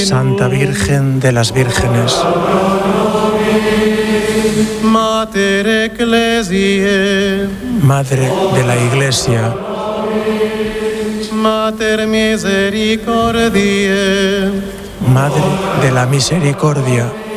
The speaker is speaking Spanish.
Santa Virgen de las Vírgenes, Mater Ecclesiae, Madre de la Iglesia, Mater Misericordiae, Madre de la Misericordia,